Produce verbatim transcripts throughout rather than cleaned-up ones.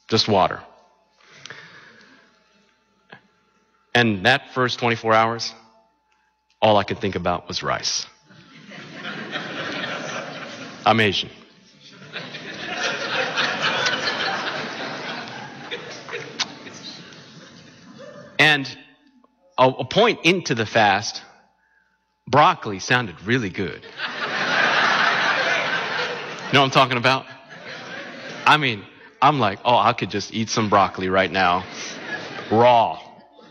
Just water. And that first twenty-four hours, all I could think about was rice. I'm Asian. And a, a point into the fast, broccoli sounded really good. You know what I'm talking about? I mean, I'm like, oh, I could just eat some broccoli right now, raw.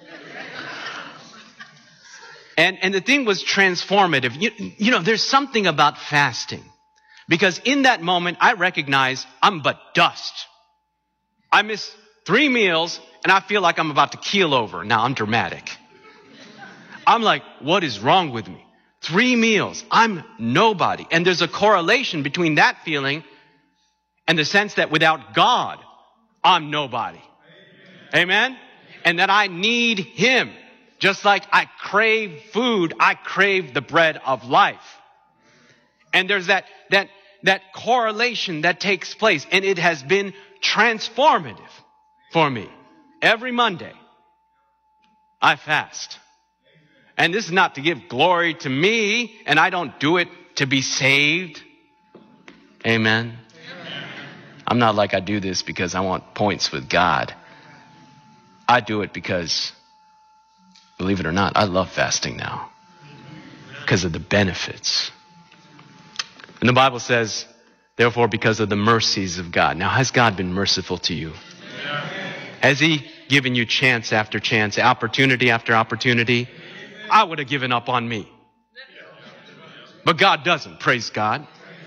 And and the thing was transformative. You, you know, there's something about fasting. Because in that moment, I recognize I'm but dust. I miss three meals, and I feel like I'm about to keel over. Now, I'm dramatic. I'm like, what is wrong with me? Three meals. I'm nobody. And there's a correlation between that feeling and the sense that without God, I'm nobody. Amen? And that I need Him. Just like I crave food, I crave the bread of life. And there's that, that, that correlation that takes place. And it has been transformative for me. Every Monday, I fast. And this is not to give glory to me, and I don't do it to be saved. Amen. Amen. I'm not like I do this because I want points with God. I do it because, believe it or not, I love fasting now because of the benefits. And the Bible says, therefore, because of the mercies of God. Now, has God been merciful to you? Has He given you chance after chance, opportunity after opportunity? I would have given up on me. But God doesn't, praise God.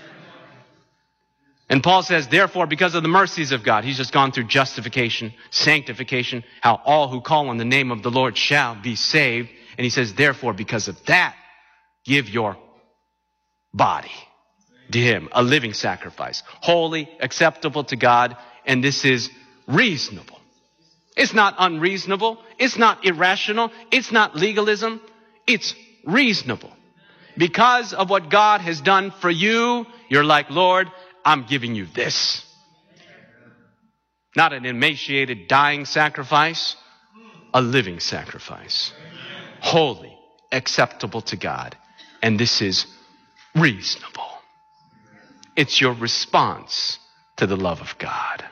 And Paul says, therefore, because of the mercies of God, he's just gone through justification, sanctification, how all who call on the name of the Lord shall be saved. And he says, therefore, because of that, give your body to Him, a living sacrifice, holy, acceptable to God, and this is reasonable. It's not unreasonable. It's not irrational. It's not legalism. It's reasonable. Because of what God has done for you, you're like, Lord, I'm giving you this. Not an emaciated, dying sacrifice, a living sacrifice. Holy, acceptable to God. And this is reasonable. It's your response to the love of God.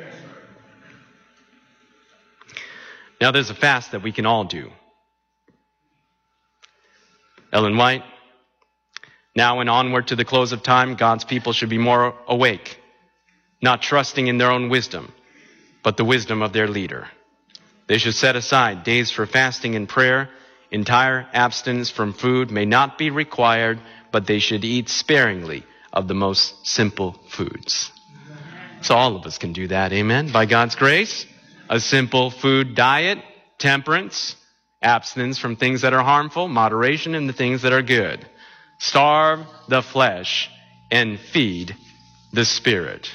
Now, there's a fast that we can all do. Ellen White, now and onward to the close of time, God's people should be more awake, not trusting in their own wisdom, but the wisdom of their leader. They should set aside days for fasting and prayer. Entire abstinence from food may not be required, but they should eat sparingly of the most simple foods. So all of us can do that, amen, by God's grace. A simple food diet, temperance, abstinence from things that are harmful, moderation in the things that are good. Starve the flesh and feed the spirit.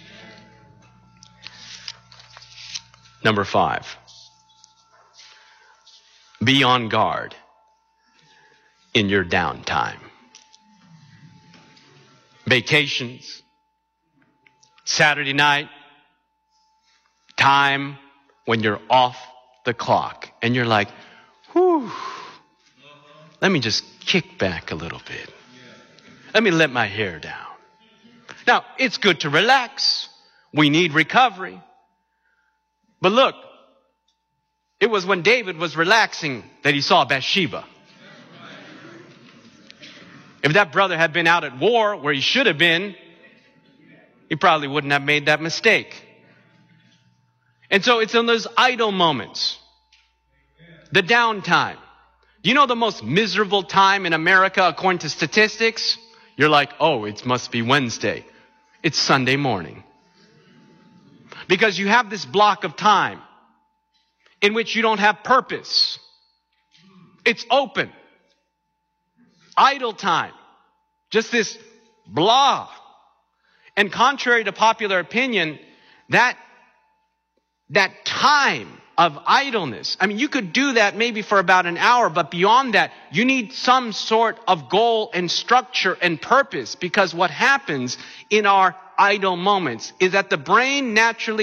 Number five. Be on guard in your downtime. Vacations, Saturday night, time when you're off the clock and you're like, whew, let me just kick back a little bit. Let me let my hair down. Now, it's good to relax. We need recovery. But look, it was when David was relaxing that he saw Bathsheba. If that brother had been out at war where he should have been, he probably wouldn't have made that mistake. And so it's in those idle moments, the downtime. Do you know the most miserable time in America according to statistics? You're like, oh, it must be Wednesday. It's Sunday morning. Because you have this block of time in which you don't have purpose. It's open. Idle time. Just this blah. And contrary to popular opinion, that that time of idleness, I mean, you could do that maybe for about an hour, but beyond that, you need some sort of goal and structure and purpose, because what happens in our idle moments is that the brain naturally